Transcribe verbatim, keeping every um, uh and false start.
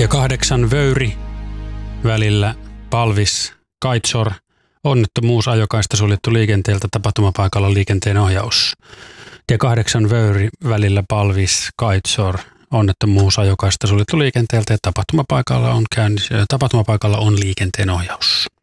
Tie kahdeksan Vöyri välillä Palvis Kaitsor. Onnettomuus, ajokaista suljettu liikenteeltä, tapahtumapaikalla liikenteen ohjaus. Tie kahdeksan Vöyri välillä Palvis Kaitsor. Onnettomuus, ajokaista suljettu liikenteeltä ja tapahtumapaikalla on, käynnissä, tapahtumapaikalla on liikenteen ohjaus.